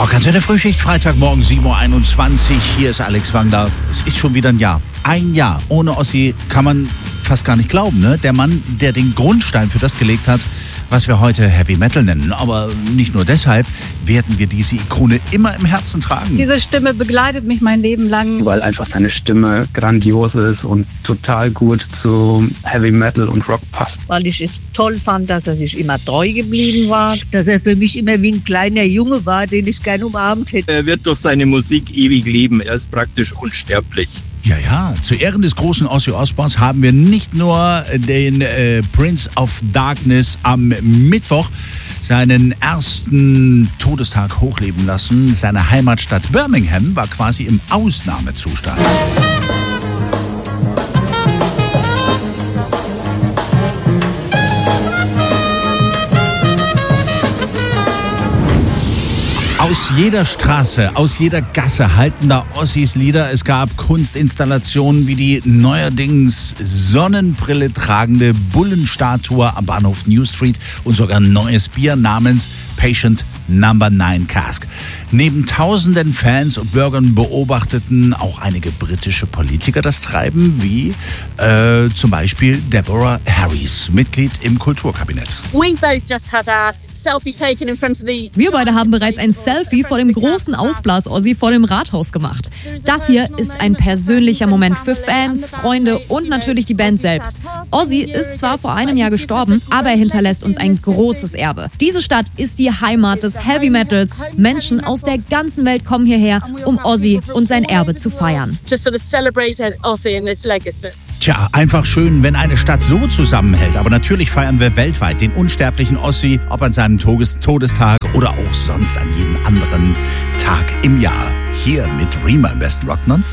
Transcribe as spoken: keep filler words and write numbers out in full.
Rockantenne Frühschicht, Freitagmorgen sieben Uhr einundzwanzig. Hier ist Alex Wangler. Es ist schon wieder ein Jahr. Ein Jahr ohne Ozzy kann man fast gar nicht glauben, ne? Der Mann, der den Grundstein für das gelegt hat, was wir heute Heavy Metal nennen. Aber nicht nur deshalb werden wir diese Ikone immer im Herzen tragen. Diese Stimme begleitet mich mein Leben lang. Weil einfach seine Stimme grandios ist und total gut zu Heavy Metal und Rock passt. Weil ich es toll fand, dass er sich immer treu geblieben war. Dass er für mich immer wie ein kleiner Junge war, den ich gerne umarmt hätte. Er wird durch seine Musik ewig leben. Er ist praktisch unsterblich. Ja, ja, zu Ehren des großen Ozzy Osbournes haben wir nicht nur den äh, Prince of Darkness am Mittwoch seinen ersten Todestag hochleben lassen. Seine Heimatstadt Birmingham war quasi im Ausnahmezustand. Aus jeder Straße, aus jeder Gasse halten da Ozzys Lieder. Es gab Kunstinstallationen wie die neuerdings Sonnenbrille tragende Bullenstatue am Bahnhof New Street und sogar ein neues Bier namens Patient Number neun Cask. Neben tausenden Fans und Bürgern beobachteten auch einige britische Politiker das Treiben, wie äh, zum Beispiel Deborah Harris, Mitglied im Kulturkabinett. We both just had our selfie taken in front of the... Wir beide haben bereits ein Selfie vor dem großen Aufblas-Ozzy vor dem Rathaus gemacht. Das hier ist ein persönlicher Moment für Fans, Freunde und natürlich die Band selbst. Ozzy ist zwar vor einem Jahr gestorben, aber er hinterlässt uns ein großes Erbe. Diese Stadt ist die Heimat des Heavy Metals. Menschen aus der ganzen Welt kommen hierher, um Ozzy und sein Erbe zu feiern. Just sort of celebrate Ozzy and his legacy. Tja, einfach schön, wenn eine Stadt so zusammenhält. Aber natürlich feiern wir weltweit den unsterblichen Ozzy, ob an seinem Todestag oder auch sonst an jedem anderen Tag im Jahr. Hier mit Rema im besten Rock nonstop.